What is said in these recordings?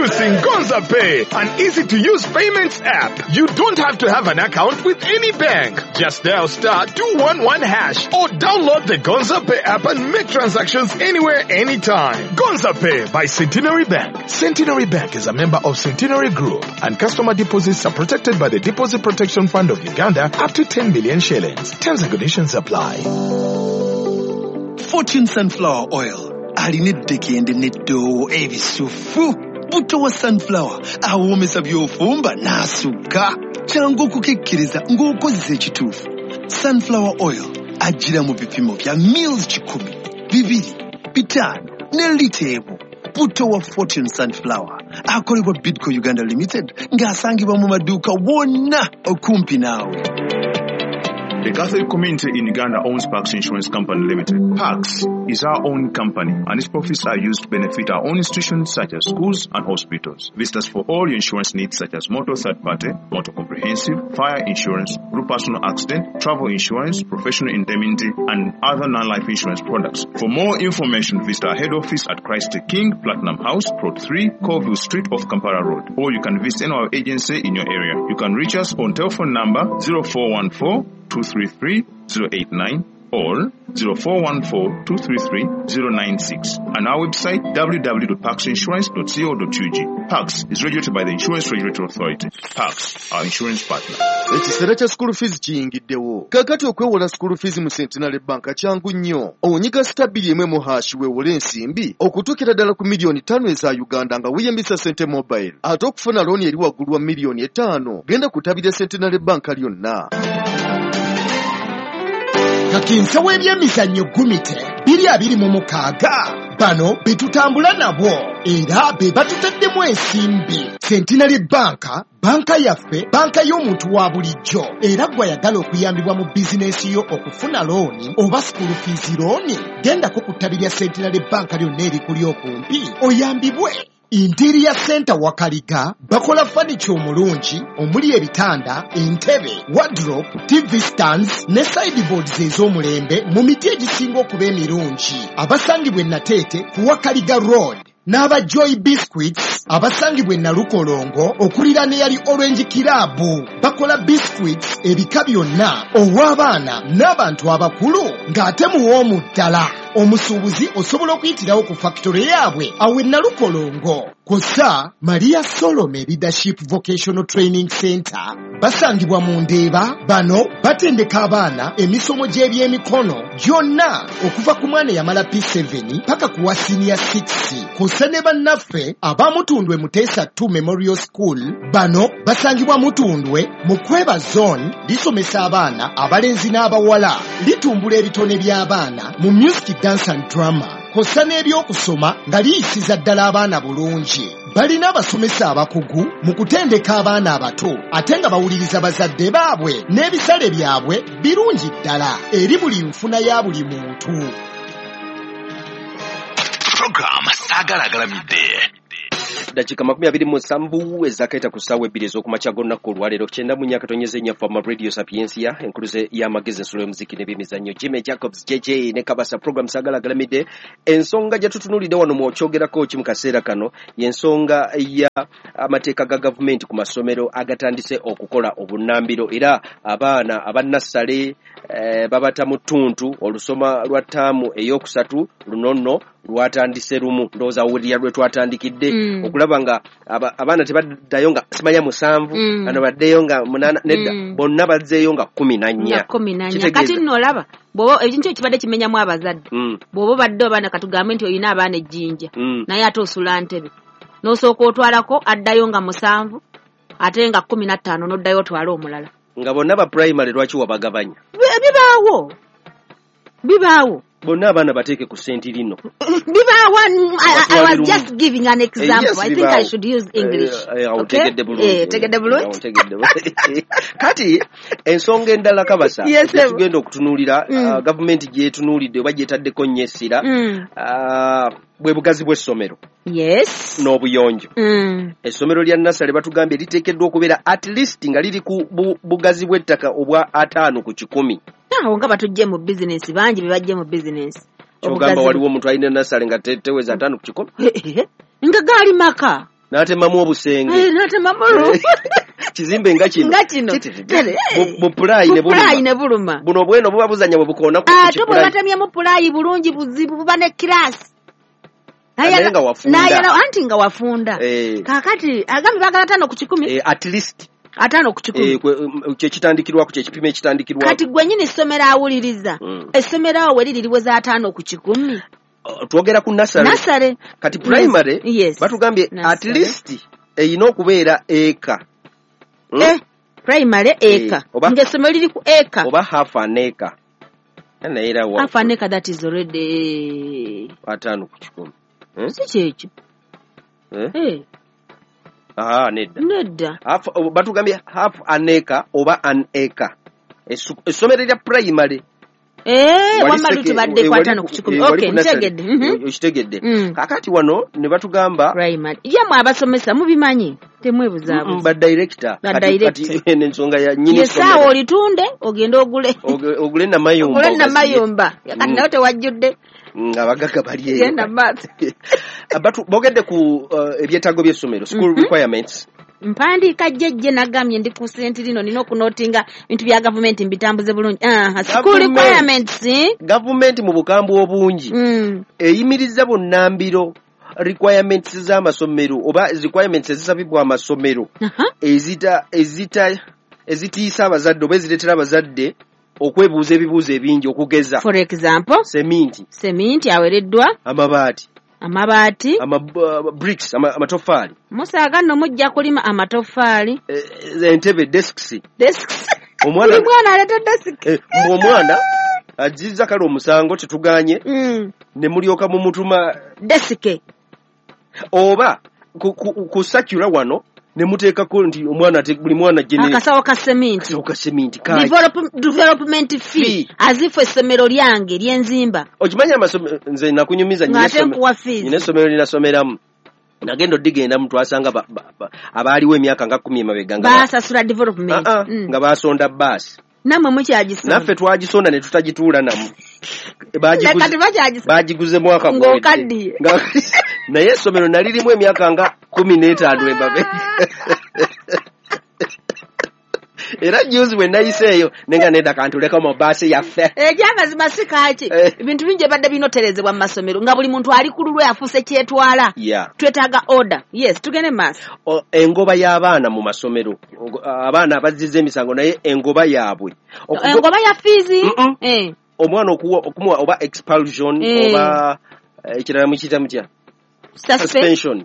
Introducing Gonza Pay, an easy-to-use payments app. You don't have to have an account with any bank. Just dial *211# or download the Gonza Pay app and make transactions anywhere, anytime. Gonza Pay by Centenary Bank. Centenary Bank is a member of Centenary Group, and customer deposits are protected by the Deposit Protection Fund of Uganda up to 10 million shillings. Terms and conditions apply. Fortune Sunflower Oil. Alinedeke and netto ebisufu. Buto wa sunflower. Awomesa byofumba nasuka. Changu kukekereza ng'okozesa ekituufu. Sunflower Oil. Ajira mu bipimo bya mils 10, 2, 5 ne litebo. Buto wa Fortune Sunflower. Akolebwa Bidco Uganda Limited. Ng'asangibwa mu maduuka wonna okumpi naawe. The Catholic community in Uganda owns Pax Insurance Company Limited. Pax is our own company, and its profits are used to benefit our own institutions such as schools and hospitals. Visit us for all your insurance needs such as motor third-party, motor comprehensive, fire insurance, group personal accident, travel insurance, professional indemnity, and other non-life insurance products. For more information, visit our head office at Christ the King, Platinum House, Plot 3, Colville Street off Kampala Road. Or you can visit any of our agency in your area. You can reach us on telephone number 0414-233-089 or 0414-233-096 and our website www.paxinsurance.co.ug. Pax is regulated by the Insurance Regulatory Authority. Pax, our insurance partner. Ekiseera kya school fees kiyingiddewo. Kakati okwewola school fees mu Centenary Bank kyangu nnyo. Owonyiga *1 weewole ensimbi okutuukira ddala ku million 5 eza Uganda nga weeyambisa Sente Mobile. Ate okufuna looni eri waggulu wa million 5 genda kutabira Centenary Bank lyonna. Kakinsa w'ebyemizannyo gumite 226 bano betutambula nabo era be batuteddemu ensimbi. Centenary banka yaffe, banka y'omuntu wa bulijjo, era gw'ayagala okuyambibwa mu bizinesi yo okufuna looni oba school fees looni, gendako ku ttabi lya Centenary Bank lyonna erikuli okumpi oyambibwe. Interior Center Wakaliga bakola furniture omulungi omuli ebitanda, entebe, wardrobe, TV stands ne sideboards ez'omulembe mu miti egisinga okuba emirungi. Abasangibwa e Nateete ku Wakaliga Road. N'aba Joy Biscuits abasangibwa e Nalukolongo okulira ne yali Orange Kirabu bakola biscuits ebika byonna ow'abaana n'abantu abakulu ng'ate muwoomu ddala. Omusuubuzi osobola okuyitirawo ku factory yaabwe awe Nalukolongo. Kosa Maria Solomon Leadership Vocational Training Center basangibwa mu Ndeeba. Bano batendeka abaana emisomo gy'ebyemikono gyonna okuva ku mwana yamala P7 paka ku wa senior 6. Kosa ne bannaffe abamutundwe Muteesa 2 Memorial School bano basangibwa Mutundwe mu Kweba Zone lisomesa abaana abalenzi n'abawala, litumbula ebitone by'abaana mu music, dance and drama. Kosa n'ebyokusoma nga liyisiza ddala abaana bulungi. Balina abasomesa abakugu mu kutendeka abaana abato ate nga bawuliriza bazadde baabwe n'ebisale byabwe birungi ddala eri buli nfuna ya buli muntu. Program Sagalagalamide. Dakika 27 ezakaita ku ssaawa 2 ez'okumakya g'olunaku olwaleero 9 mu nnyaka tonyeze nnya Fama Radio Sapiensia enkuluze y'amagezi ensolo y'omuziki n'ebyemizannyo Jimmy Jacobs JJ ne Kabasa. Program Sagalagalamide. Ensonga gye tutunuulidde wano mwokyogerako ki mu kaseera kano y'ensonga ya amateeka ga gavumenti ku masomero agatandise okukola obunnambiro era abaana abannassale babata mu ttuntu olusoma lwa ttaamu ey'okusatu luno lwatandise lumu ndowooza awulira lwe twatandikidde okulaba nga abaana tebaddayo nga simanya 7 ano baddeyo nga 8 nedda bonna bazzeeyo nga 14. Kati nno olaba bw'oba ekintu ekibadde kimenyamu abazadde bw'oba badde abaana katugambe nti oyina abaana ejjinja naye ate osula ntebe n'osooka otwalako addayo nga 7 ate nga 15 n'oddayo otwala omulala nga bonna ba primary lwaki wabagabanya bibaawo bonna abaana bateeke ku senti lino. I was just giving an example. I think I should use English. Tegedde bulungi. Kati ensonga endala Kabasa tugenda okutunuulira gavumenti gyetunuulidde oba gyetaddeko nnyo essira bwe bugazi bw'essomero. Yes. N'obuyonjo. Essomero lya Nassale batugambye liteekeddwa okubeera at least nga liri ku bugazi bw'ettaka obwa 5 ku 10. Awo nga batujje mu business bangi bebajje mu business. Kyogamba waliwo omuntu alina Nassale nga teweza 5 ku 10. Nga gaali maka. n'atemamu obusenge n'atemamu kizimbe nga kino mu pulayi ne buluma buno bweno buba buzanya bwe bukoona ku ate bwe batemye mu pulayi bulungi buzibu buba ne kirasi anti nga wafunda kakati agambe bagala 5 ku 10 at least 5 ku 10 kyekitandikirwako kyekipimo ekitandikirwako kati gwe nyini essomero awuliriza essomero awo weri liriwe za 5 ku 10 twogera ku nasare kati primary batugambye at least eyina okubeera eka primary eka ng'essomero liri ku eka oba half an acre half an acre that is already 5 ku 10 si kyekyo nedda batugambye half an acre oba an acre essomero lya primary wamma tubadde kwa 5 ku 10 okay ntegedde okitegedde kakati wano ne batugamba primary yamwe abasomesa mubimanyi temwebuzaabo ba director kati n'ensonga ya nyini yesawo olitunde ogende ogule na mayumba kati nawe tewajjudde abagaga bali eyo genda maaso bogedde ku ebyetaago by'essomero school requirements mpandiika jjejje nagambye ndi ku sente lino nina okunotinga bintu bya gavumenti mbitambuze bulungi school requirements gavumenti mu bukambwe obungi eyimiriza bunnambiro requirements z'amasomero oba requirements ezisabibwa amasomero ezitiisa abazadde oba ezireetera abazadde okwebuuza ebibuuzo ebingi okugeza for example seminti awereddwa amabaati bricks amatoffaali musaaga nno mujja kulima amatoffaali entebe desks omwana aleta desk omwana ajizza kale omusango tetuganye ne mulyoka mu mutuma desk oba ku circular wano ne muteekako nti omwana buli mwana akasawo ka seminti development fee azifu essomero lyange lyenzimba okimanya amasomero nze nakunyumiza nyina essomero linasomeramu nagenda odigenda mu twasanga abaaliwo emyaka nga 10 emabega basasula development nga basonda baasi namwe mukyagisonda naffe twagisonda ne tutagituula namu bagiguze mwaka ng'okaddiye naye essomero nalirimu emyaka nga 15 embabe era juzi bwe nayiseeyo nenga nedda kantuleka mu baasi yaffe ejanga zimasikaaki ebintu bingi ebadde binoterezebwa mu masomero nga buli muntu ali ku lulwe afuuse kyetwala twetaaga order tugende maaso engoba y'abaana mu masomero abaana abazizza emisango naye engoba yaabwe engoba ya fiizi omwana okumuwa oba expulsion oba ekirala mukiyita mutya suspension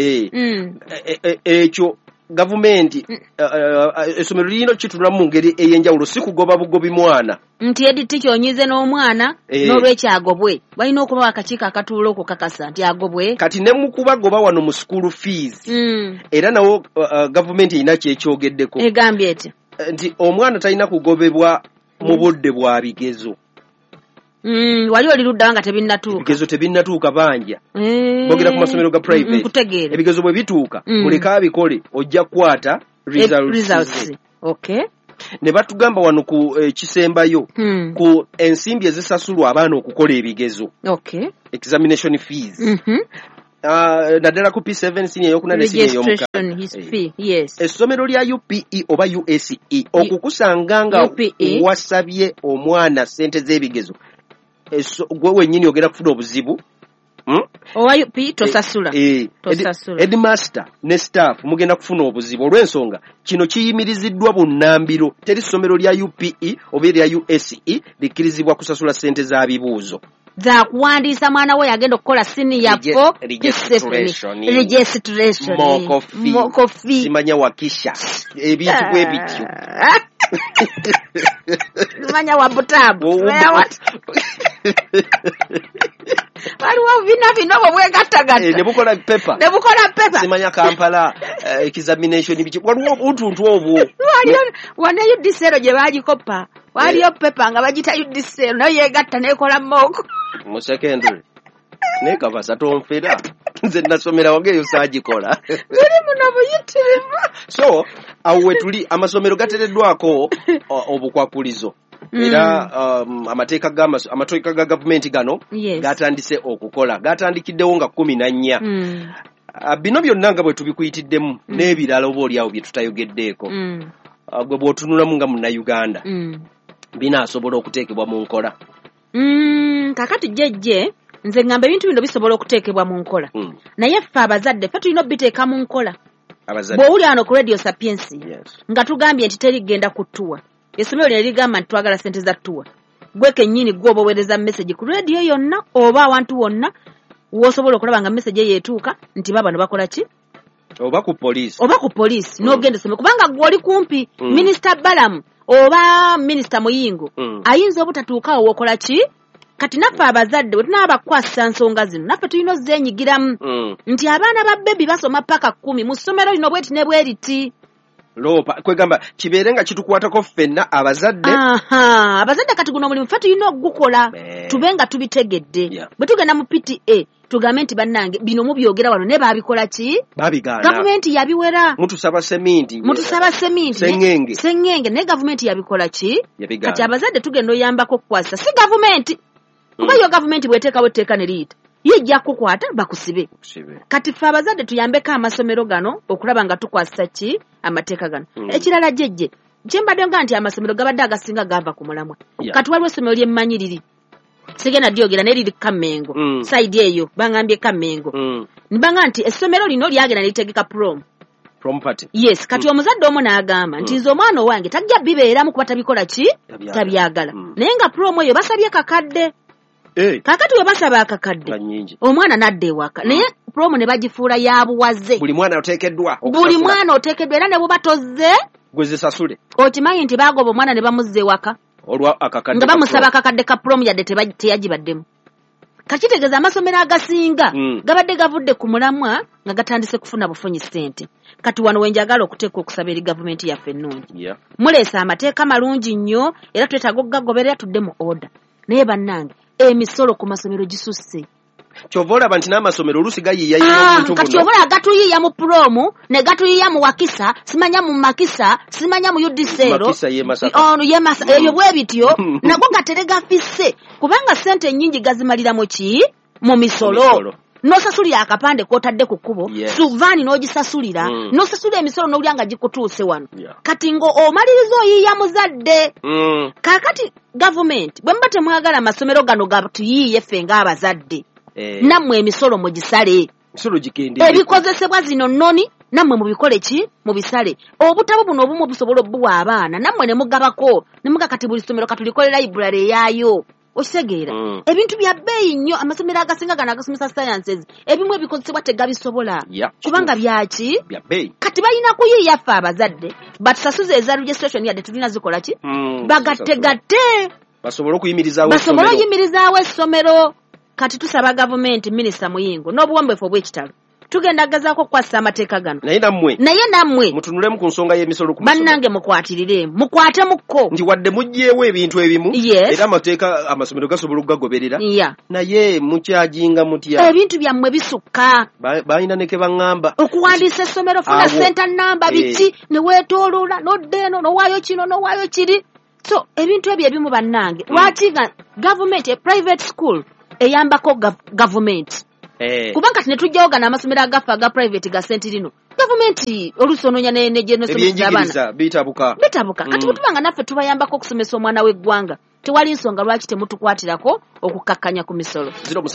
ekyo gavumenti essomero lino kitulamu mu ngeri ey'enjawulo si kugoba bugobi mwana nti editi kyonyize n'omwana n'olwekyagobwe balina okuba akakiiko akatuula okukakasa nti agobwe kati ne mu kubagoba wano mu school fees era nawo gavumenti erina kyekyogeddeko egambye eti nti omwana talina kugobebwa mu budde bwa bigezo wali oliruddawa nga tebinnatuuka ebigezo tebinnatuuka banja bogera ku masomero ga private ebigezo bwe bituuka muleka abikole ojja kukwata results ne batugamba wano ku kisembayo ku ensimbi ezisasulwa abaana okukola ebigezo examination fees naddala ku P7 senior yokunane senior yomuka essomero lya UPE oba USE okukusanga nga wasabye omwana sente z'ebigezo gwe wennyini ogera kufuna obuzibu owa UPE tosasula headmaster ne staff mugenda kufuna obuzibu olw'ensonga kino kiyimiriziddwa bunnambiro teri ssomero lya UPE oba erya USE likkirizibwa kusasula sente za bibuuzo za kuwandiisa mwana we yagenda okukola senior for registration mokofi simanya wakisha ebintu bwe bityo simanya wabutabu waliwo bino bwe bwegattagatta ne bukola paper simanya Kampala examination biki waliwo obuntuntu obwo wane UDCL gye bagikopa waliyo paper nga bagita UDCL nayo yegatta nekola mooko mu secondary nekava satonfera nze nasomera wageyo sagikola tuli muno buyitirivu so awe tuli amasomero gatereddwako obukwakulizo era amateeka ga gavumenti gano gatandise okukola gatandikiddewo nga 14 bino byonna nga bwe tubikuyitiddemu n'ebirala oba oli awo bye tutayogeddeeko gwe bw'otunulamu nga munnayuganda binaasobola okuteekebwa mu nkola kakati jjejje nze ngamba ebintu bino bisobola okuteekebwa mu nkola naye ffe abazadde ffe tulina obiteeka mu nkola bw'owuli ano ku radio sapiensi nga tugambye nti terigenda ku ttuwa essomero lino ligamba nti twagala ssente za ttuwa gwe kennyini gwe oba oweereza message ku radio yonna oba awantu wonna w'osobola okulaba nga message eyo etuuka nti baba no bakola ki oba ku poliisi n'ogenda essomero kubanga gwe oli kumpi minisita balamu oba minisita muyingo ayinza obutatuukawo wokola ki kati naffe abazadde bwe tunaba bakwasa nsonga zino naffe tulina ozzeenyigiramu nti abaana ba bebi basoma paka 10 mu ssomero lino bweti ne bweriti loopa kwegamba kibeere nga kitukwatako ffenna abazadde abazadde kati guno omulimu ffe tulina okugukola tube nga tubitegedde bwe tugenda mu PTA tugambe nti bannange bino mubyogera wano ne baabikola ki babigaana gavumenti yabiwera mutusaba seminti sengenge naye gavumenti yabikola ki kati abazadde tugenda oyambako okukwasa si gavumenti kuba yo gavumenti bw'eteekawo etteeka ne liyita ye ejja kukwata bakusibe kati ffe abazadde tuyambeko amasomero gano okulaba nga tukwasa ki amateeka gano ekirala jjejje kyembadde nga nti amasomero gabadde agasinga gava ku mulamwa kati waliwo essomero lyemmanyi liri sigenda lyogera naye liri Kamengo saidi eyo bangambye Kamengo nibanga nti essomero lino lyagenda litegeka prom party yes kati omuzadde omu n'agamba nti nze omwana owange tajja bibeeramu kuba tabikola ki tabyagala naye nga prom eyo basabye kakadde kakati we basaba akakadde omwana n'adda ewaka naye prom ne bagifuula ya buwaze buli mwana oteekeddwa era ne buba tozze gwe zisasule okimanyi nti baagoba omwana ne bamuzza ewaka nga bamusaba akakadde ka prom yadde teyagibaddemu kakitegeeza amasomero agasinga gabadde gavudde ku mulamwa nga gatandise kufuna bufunyi ssente kati wano wenjagala okuteeka okusaba eri gavumenti yaffe ennungi muleesa amateeka malungi nnyo era twetaaga okugagoberera tudde mu order naye bannange emisolo ku masomero gisusse kyova olaba nti n'amasomero olusi gayiiya kati obola gatuyiiya mu promu ne gatuyiiya mu wakisa simanya mu makisa simanya mu udisero eyo bwe bityo nago gatere gafisse kubanga ssente nnyingi gazimaliramu ki mu misolo n'osasulira akapande k'otadde ku kkubo suvaani n'ogisasulira n'osasulira emisolo n'owulya nga gikutuuse wano kati ng'omaliriza oyiiya muzadde kaakati gavumenti bwe muba temwagala amasomero gano gatuyiiye ffe ng'abazadde nammwe emisolo mugisale ebikozesebwa zino nnoni nammwe mubikole ki mubisale obutabo buno obumu busobola obuwa abaana nammwe ne mugabako ne muga kati buli ssomero katulikole library eyaayo okitegeera ebintu bya bbeeyi nnyo amasomero agasinga gano agasomesa sciences ebimu ebikozesebwa tegabisobola kubanga byaki kati balina kuyiiya ffe abazadde batusasuze eza registration yadde tulina zikola ki bagattegatte basobole okuyimirizaawo essomero kati tusaba gavumenti minisita muyingo n'obuwombeefu obw'ekitalo tugenda gezaako okukwasa amateeka gano naye nammwe mutunulemu ku nsonga y'emisolo ku bannange mukwatirire mukwatemu nti wadde muggyeewo ebintu ebimu era amateeka amasomero gasobola okugagoberera naye mukyajinga mutya ebintu byammwe bisukka balina ne ke baŋŋamba okuwandiisa essomero funa senta namba biki ne weetooloola n'odda eno n'owaayo kino n'owaayo kiri so ebintu ebyo ebimu bannange lwaki gavumenti private school eyambako gavumenti kubanga tinetujjawo gana amasomero agaffe aga private ga senti lino gavumenti oluusi onoonya nejenosomesa abaana bitabuka kati bwetubanga naffe tubayambako okusomesa omwana w'eggwanga tewali nsonga lwaki temutukwatirako okukakkanya ku misolo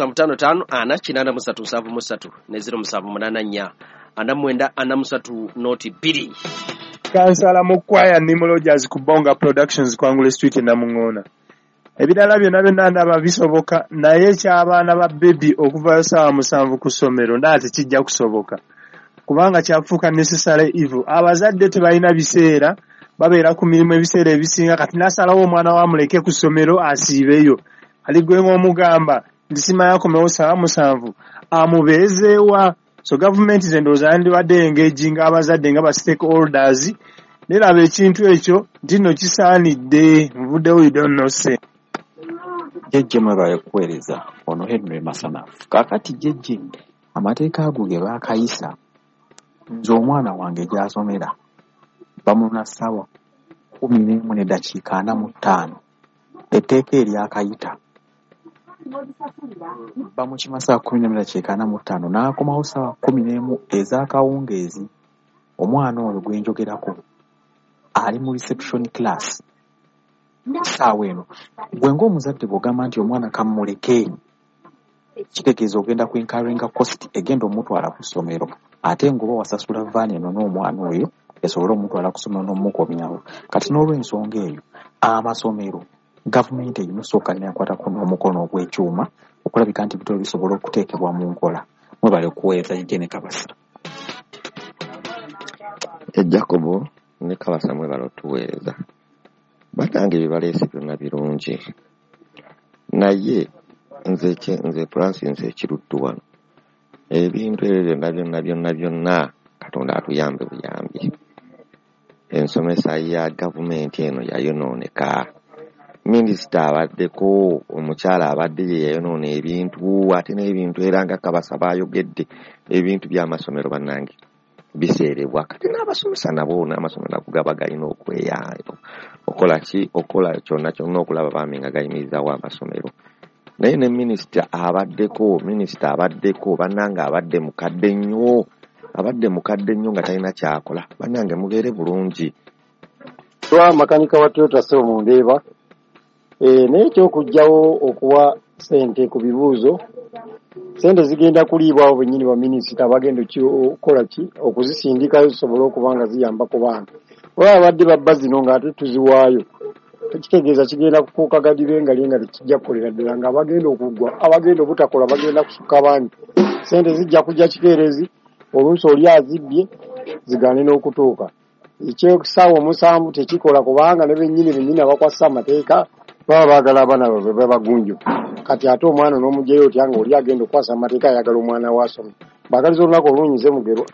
0755 ne 0784 2 kansala mu kwaya Nimo Rogers ku Bonga Productions Kwangule Street Namuŋŋoona ebirala byonna ndaba bisoboka naye ky'abaana ba bebi okuva ssaawa 7 ku ssomero naate kijja kusoboka kubanga kyafuuka necessary evil abazadde tebalina biseera babeera ku mirimu ebiseera ebisinga kati nasalawo omwana wamuleke ku ssomero asiibeyo aligwenga omugamba nti simanya komewo ssaawa 7 amubeezeewa so gavumenti zendooza yandibadde engaging abazadde nga ba stakeholders neraba ekintu ekyo nti nno kisaanidde nvuddewo you don't know say jjajja mwe kuweereza ono Henry Masanafu kaakati jjajja amateeka ago ge baakayisa nze omwana wange gy'asomera bamuna ssaawa 11:45 etteeka eryakayita bamukima saa 12:45 n'akomawo saa 11 ez'akawungeezi. Omwana oyo gwe njogerako ali mu reception class saawa eno. Gwe ng'omuzadde bw'ogamba nti omwana kamuleke, kitegeeza ogenda ku incurring cost egenda omutwala ku ssomero, ate ng'oba wasasula vaani eno n'omwana oyo esobole omutwala ku ssomero n'omukomyawo. Kati n'olw'ensonga eyo amasomero gavumenti erina osooka neyakwatako n'omukono ogw'ekyuma okulabika nti bitolo bisobola okuteekebwa mu nkola. Mwebale okuweereza Jene Kabasa. Jacobo ne Kabasa mwebale otuweereza. Batange bibaleese byonna birungi. Naye nze Francis ekiruttu wano. Ebintu ebyo byonna Katonda atuyambe buyambi. Ensomesa ya gavumenti eno yayonooneka. Minisita abaddeko, omukyala abadde yayonoona ebintu, ate n'ebintu era nga Kabasa baayogedde ebintu by'amasomero bannange biseerebwa. Kati n'abasomesa nabo n'amasomero nago gaba galina okweyaayo. Okola kyonna okulaba baami nga gayimirizaawo amasomero. Naye ne minisita abaddeko bannange abadde mukadde nnyo nga talina kyakola. Bannange mubeere bulungi. Twa makanika wa Toyota so mundeeba. Naye ky'okugyawo okuwa ssente ku bibuuzo, ssente zigenda kuliibwawo bennyini ba minisita bagenda okukola ki okuzisindikayo zisobole okuba nga ziyamba ku baana. Olaba badde babba zino ng'ate tuziwaayo, tekitegeeza kigenda kukuukagadira engali nga tekijja kukolera ddala, nga bagenda okuggwa, abagenda obutakola bagenda kusukka bangi. Ssente zijja kujja kikeerezi, oluusi oli azibbye zigaane n'okutuuka. Eky'okusaawa omusanvu tekikola kubanga ne bennyini abakwasa amateeka baba baagala abaana baabwe babagunju. Kati ate omwana n'omugyeyo otya nga oli agenda okwasa amateeka ayagala omwana wasome. Baagaliza olunaku olunyize mugerwa.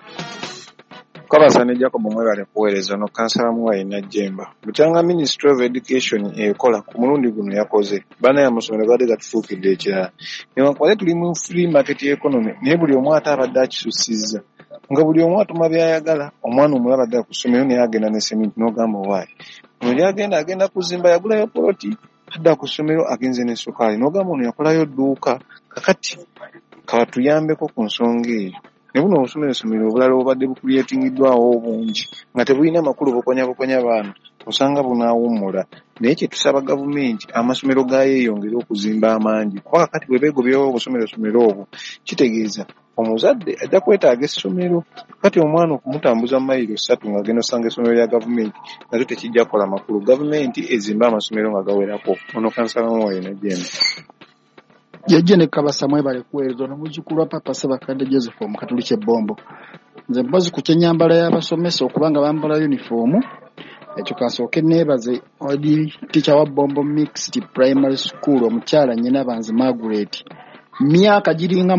Kabasa ne Jacob mwebale kuweereza no kansala Muwai Najjemba. Butanga Ministry of Education ekola ku mulundi guno yakoze. Bana ya masomero gadde gatufuukidde ekirala. Newankubadde tuli mu free market economy naye buli omu ate abadde akisussizza. Nga buli omu atuma byayagala, omwana omulala abadde ku ssomero naye agenda ne sementi n'ogamba waayi. Ono agenda kuzimba yagulayo poloti, adda ku ssomero agenze ne sukaali n'ogamba ono yakolayo dduuka. Kakati katuyambeko ku nsonga eyo. Ne buno obusomero obulala obadde bukulyetingiddwawo obungi nga tebulina makulu bukonya baana osanga bunaawummula. Naye kye tusaba gavumenti amasomero gayeeyongera okuzimba amangi, kuba kakati bwe beegobyewo obusomero obwo kitegeeza omuzadde ajja kwetaaga essomero. Kati omwana okumutambuza mayiro 3 ng'agenda osanga essomero lya gavumenti nazo tekijja kukola makulu. Gavumenti ezimba amasomero nga gawerako. Ono kansala Muwai Najjemba. Jene Kabasa mwebale kuweereza n'omuzukulu Papa Sebakadde Joseph Omukatulike Bombo. Nze mbazi ku kyenyambala y'abasomesa okubanga bambala uniform. Ekyo kasooke neebaze odi teacher wa Bombo Mixed Primary School omukyala nnyina Banzi Margaret. Myaka giringa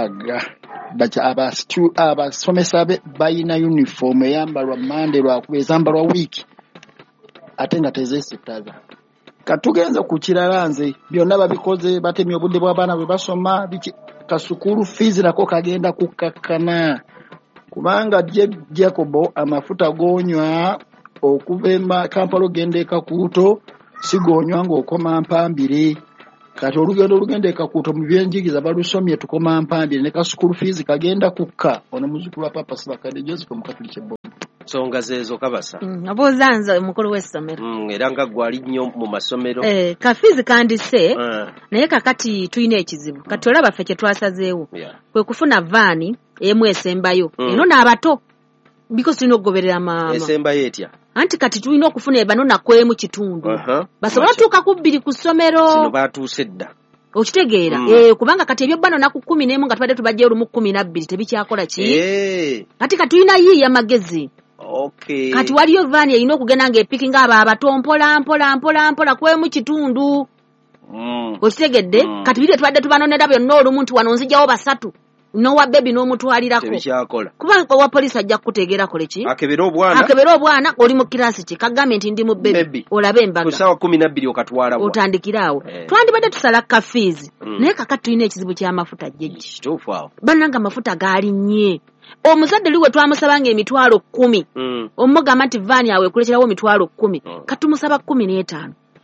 6 abasomesa be bayina uniform eyambalwa Monday ezambalwa week ate nga tezeesitaza. Katugenza ku kirala nze byonna babikoze batemye obudde bw'abaana bwe basoma kasukulu fees nako kagenda kukakkana kubanga Jacobo amafuta gonywa okuvema Kampala ogenda ekakuuto sigonywa ng'okoma Mpambire. Kati olugendo ekakuuto mu byenjigiriza balusomye tukoma Mpambire ne kasukulu fees kagenda kukka. Ono muzukulu wa Papa Sebakadde Joseph Omukatulike Bombo. Nsonga zeezo Kabasa. Abozanza omukulu w'essomero. Era nga gwali nnyo mu masomero. Kafizi kandise naye kakati tuyina ekizibu. Kati olaba ffe kye twasazeewo. Kwe kufuna vaani emu esembayo. Eno n'abato. Because tulina okugoberera maama. Esembayo etya? Anti kati tulina okufuna ebano nakwemu kitundu. Basobola tuuka ku 2 ku ssomero. Sino baatuuse dda. Okitegeera kubanga kati ebyo bano naku 11 nga tubadde tubajja olumu 12 tebikyakola ki? Kati tulina yiiya magezi. Okay. Kati waliyo vaani erina okugenda ng'epikinga abo abato mpola kwemu kitundu. Okitegedde? Kati biri tubadde tubanonera byonna olumu nti wano nzijjawo 3 n'owa bebi n'omutwalirako. Tebikyakola. Kubanga owa polisi ajja kukutegeera kole ki? Akebera obwana oli mu kirasi ki kagambe nti ndi mu bebi. Olabe embaga. Kusaawa 12 okatwala wa. Otandikiraawo. Twandibadde tusala kafizi. Naye kakati tulina ekizibu ky'amafuta jjeji. Kituufu awo. Bannanga amafuta gaali nnye. Omuzadde liwe twamusabanga emitwalo 10. Omugamba nti vaani awe kuleeterawo emitwalo 10. Katumusaba 15.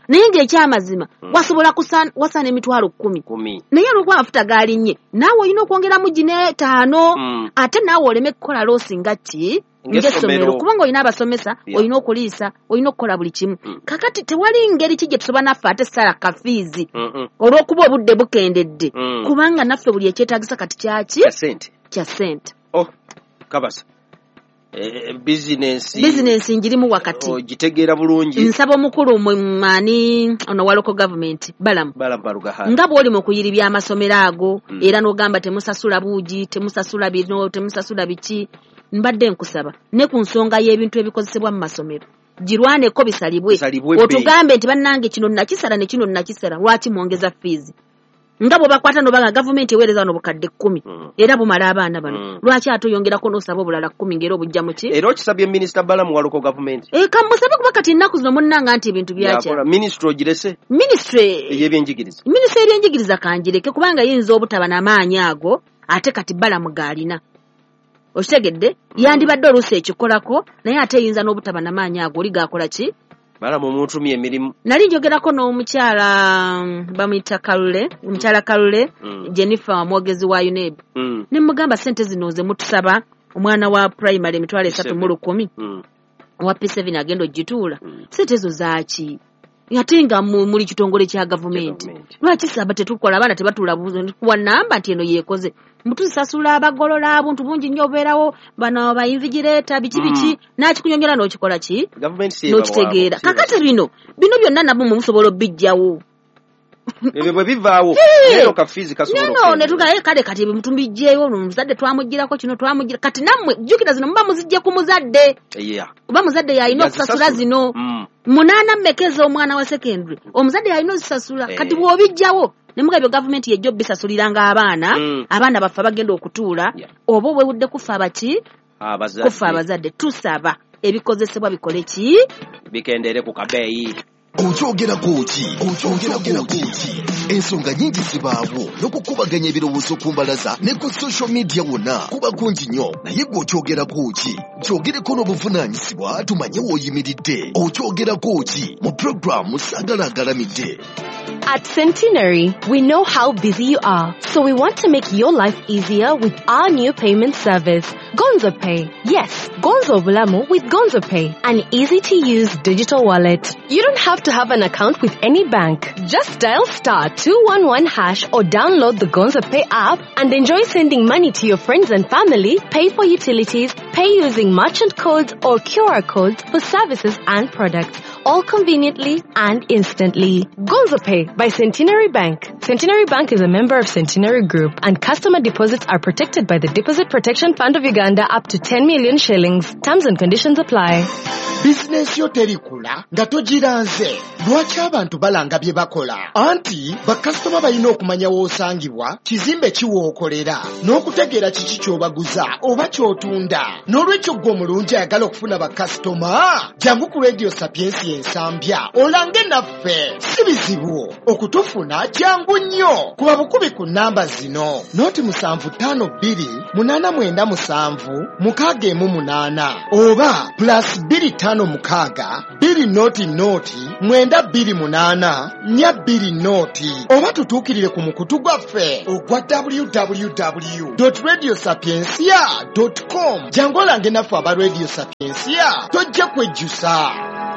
naye ng'ekyamazima wasobola wasana emitwalo 10 naye olwokuba amafuta gaalinnye naawe olina okwongeramu gine 5 ate naawe oleme kukola loosi nga ki ng'essomero kubanga olina abasomesa olina okuliisa olina okukola buli kimu kakati tewali ngeri ki gye tusoba naffe ate sala kafiizi olw'okuba obudde bukendedde kubanga naffe buli ekyetaagisa kati kyaki kya ssente kabasa bizinensi njirimu wakati ogitegeera bulungi nsaba omukulu mwani ono wa local government balamu nga bw'oli mu kuyiribya amasomero ago era n'ogamba temusasula buugi temusasula bino temusasula biki mbadde nkusaba ne ku nsonga y'ebintu ebikozesebwa mu masomero girwaneko bisalibwe otugambe nti bannange kino nakisala ne kino nakisala lwaki mwongeza fees nga bwe bakwata no banga government eweereza no bukadde 10 era bumala abaana bano lwaki atoyongerako n'osaba obulala 10 ngero obujja mu ki era okisabye minister Balamu wa local government kamusabe kuba kati nnaku zino munnanga nti ebintu byakya ministry ogirese ministry y'ebyenjigiriza kanjireke kubanga yinza obutaba n'amaanyi ago ate kati Balamu gaalina okitegedde yandibadde oluusi ekikolako naye ate yinza n'obutaba n'amaanyi ago oli gaakola ki Balamu omuntu emirimu nali njogerako n'omukyala bamuyita Kalule Jennifer mwogezi wa UNEB ne mugamba sente zino ze mutusaba omwana wa primary emitwalo 310 wa P7 agenda ogituula sente ezo zaaki ate nga muli kitongole kya gavumenti lwaki saba tetukola abaana tebatula kuwa namba nti eno yeekoze mutusasula abagolola abuntu bungi nnyo obeerawo bano bayinvigireeta biki n'akikunyonyola n'okikola ki n'okitegeera kakati bino byonna nabwo musobola obijjawo ebyo bwe bivaawo nayo kafiizi kasobola ne tugaye kale kati mutumbijjeeyo omuzadde twamugirako kino twamugira kati nammwe jjukira zino muba muzijja ku muzadde oba muzadde yalina okusasula zino 8 mmekeza omwana wa secondary omuzadde yalina ozisasula kati bw'obijjawo ne mugabyo gavumenti yejjo bisasuliranga abaana baffe bagenda okutuula oba obwewudde kufa abaki kufa abazadde tusaba ebikozesebwa bikole ki bikendere ku kabeeyi okyogerako ki ensonga nyingi zibaawo n'okukubaganya ebirowoozo ku mbalaza ne ku social media wonna kuba kungi nnyo naye gwe okyogerako ki kyogereko n'obuvunaanyizibwa tumanye w'oyimiridde okyogerako ki mu puroguramu Saagala Agalamidde. At Centenary, we know how busy you are, so we want to make your life easier with our new payment service, Gonzo Pay. Yes, Gonzo Bulamu with Gonzo Pay, an easy-to-use digital wallet. You don't have to have an account with any bank. Just dial *211# or download the Gonzo Pay app and enjoy sending money to your friends and family, pay for utilities, pay using merchant codes or QR codes for services and products, all conveniently and instantly. Gonzo Pay by Centenary Bank. Centenary Bank is a member of Centenary Group, and customer deposits are protected by the Deposit Protection Fund of Uganda up to 10 million shillings. Terms and conditions apply. Business yo terikula nga togiranze lwaki abantu balanga bye bakola anti bakasitoma balina okumanya w'osangibwa kizimbe kiwookolera n'okutegeera kiki ky'obaguza oba ky'otunda n'olwekyo gwe omulungi ayagala okufuna bakasitoma jangu ku Radio Sapiensi ensambya olange naffe si bizibu okutufuna jangu nnyo kuba bukubi ku namba zino noti 725 oba plus 25 mukaaga 2 noti 928 2 noti oba tutuukirire ku mukutu gwaffe ogwa www.radiosapiensia.com jangu olange naffe aba Radio Sapiensia tojja kwejjusa.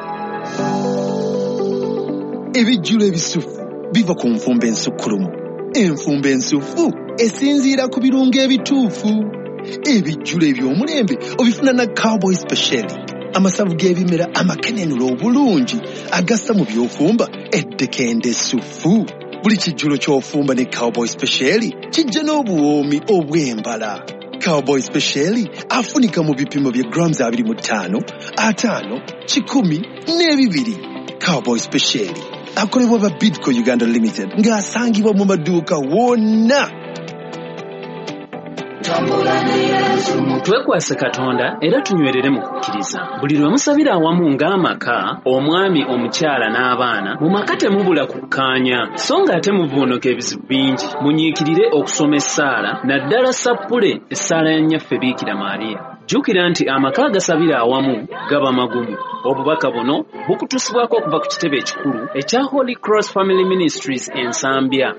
Ebijjulo ebisufu biva ku nfumba ensukkulumu. Enfumba ensufu esinziira ku birungo ebituufu. Ebijjulo eby'omulembe obifuna na Cowboy Special. Amasavu g'ebimera amakenenula obulungi agassa mu by'ofumba eddekende essufu. Buli kijjulo ky'ofumba ne Cowboy Special kijja n'obuwoomi obw'embala. Cowboy Special afunika mu bipimo bya grams 25, 5, 10 n'ebibiri. Cowboy Special akolebwa ba Bidco Uganda Limited ng'asangibwa mu maduuka wonna. Twekwase Katonda era tunywerere mu kukkiriza. Buli lwe musabira awamu ng'amaka, omwami, omukyala n'abaana, mu maka temubula kukkaanya, so ng'ate muvvuunuka ebizibu bingi. Munyiikirire okusoma essaala, naddala sappule essaala ya nnyaffe Biikira Maariya. Jjukira nti amaka agasabira awamu gaba magumu. Obubaka buno bukutusibwako okuva ku kitebe ekikulu ekya Holy Cross Family Ministries Ensambya.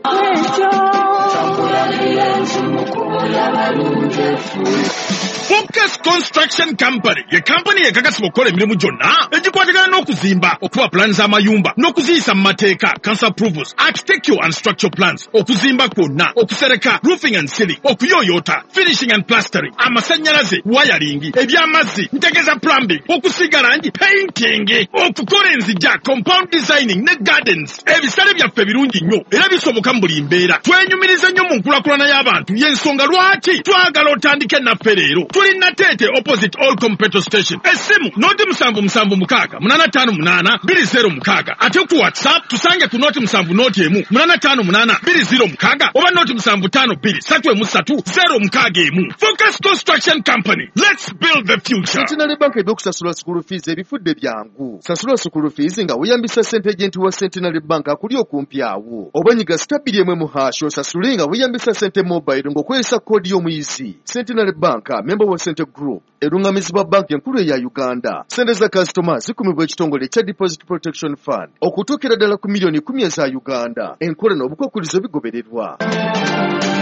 Focus Construction Company ye company ekakasibwa okukola emirimu gyonna egikwatagana n'okuzimba, okuba plans z'amayumba n'okuziyisa mu mateeka, council approvals, architectural and structural plans, okuzimba kwonna, okusereka, roofing and ceiling, okuyooyoota, finishing and plastering, amasannyalaze, wiring, ebyamazzi, ntegeza plumbing, okusiiga langi, painting, okukola enzija, compound designing ne gardens. Ebisale byaffe birungi nnyo era bisoboka mu buli mbeera. Twenyumiriza nnyo mu nkulakulana y'abantu, y'ensonga lwaki twagala otandike naffe leero. Tuli Nateete opposite Allcom petrol station. Essimu noti 776 858 206. Ate ku WhatsApp tusange ku noti 7 noti emu 858 206 oba noti 752 333 Focus Construction Company. Let's build the future. Centenary Bank eby'okusasula school fees ebifudde byangu. Sasula school fees nga weeyambisa ssente agenti wa Centenary Bank akuli okumpi awo. Oba nyiga stabili emwe mu hash osasule nga weeyambisa ssente mobile ng'okozesa koodi y'omuyizi. Centenary Bank member wa Center Group erungamizibwa banki enkulu eya Uganda. Ssente za kasitoma zikumibwa ekitongole ekya Deposit Protection Fund okutuukira ddala ku milioni 10 eza Uganda. Enkola n'obukwakkulizo bigobererwa.